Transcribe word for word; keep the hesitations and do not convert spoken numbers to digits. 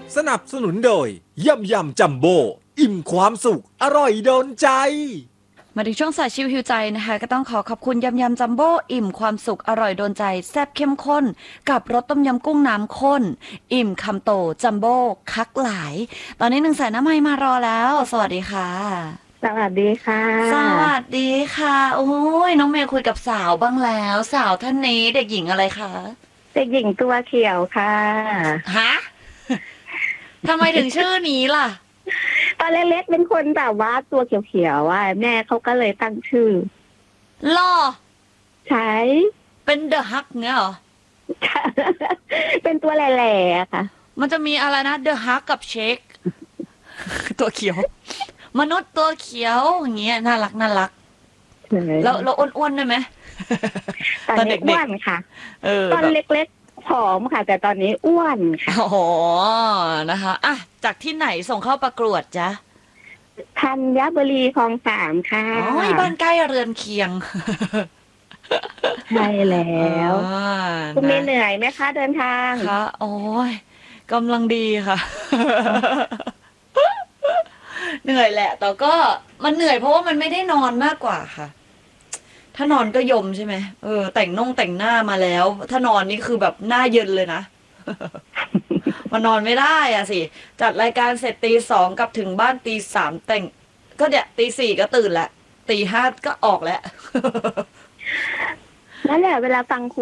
สนับสนุนโดยยำยำจัมโบ้อิ่มความสุขอร่อยโดนใจมาถึงช่วงสายชิวฮิวใจนะคะก็ต้องขอขอบคุณยำยำจัมโบ้อิ่มความสุขอร่อยโดนใจแซ่บเข้มข้นกับรสต้มยำกุ้งน้ำข้นอิ่มคำโตจัมโบ้คักหลายตอนนี้หนึ่งสายน้ำไม้มารอแล้วสวัสดีค่ะสวัสดีค่ะสวัสดีค่ะโอ้ยน้องเมย์คุยกับสาวบ้างแล้วสาวท่านนี้เด็กหญิงอะไรคะเด็กหญิงตัวเขียวค่ะฮะทำไมถึงชื่อนี้ล่ะตอนเล็กๆเป็นคนแบบว่าตัวเขียวๆว่าแม่เขาก็เลยตั้งชื่อล่อใช่เป็นเดอะฮักเงี้ยเหรอเป็นตัวแหล่ๆค่ะมันจะมีอะไรนะเดอะฮักกับเชคตัวเขียวมนุษย์ตัวเขียวอย่างเงี้ยน่ารักน่ารักแล้วเราอ้วนๆได้ไหมตอนเด็กอ้วนค่ะตอนเล็กๆผอมค่ะแต่ตอนนี้อ้วนค่ะอ๋อนะคะอ่ะจากที่ไหนส่งเข้าประกวดจ๊ะธัญบุรีคลองสามค่ะอ๋อบ้านใกล้เรือนเคียงใช่แล้วคุณเมย์เหนื่อยไหมคะเดินทางคะโอ้ยกำลังดีค่ะเหนื่อยแหละแต่ก็มันเหนื่อยเพราะว่ามันไม่ได้นอนมากกว่าค่ะถ้านอนก็ยมใช่ไหมเออแต่งน่งแต่งหน้ามาแล้วถ้านอนนี่คือแบบหน้าเย็นเลยนะมานอนไม่ได้อ่ะสิจัดรายการเสร็จตีสองกลับถึงบ้านตีสามแต่งก็เนี่ยตีสี่ก็ตื่นแหละตีห้าก็ออกแล้วนั่นแหละเวลาฟัง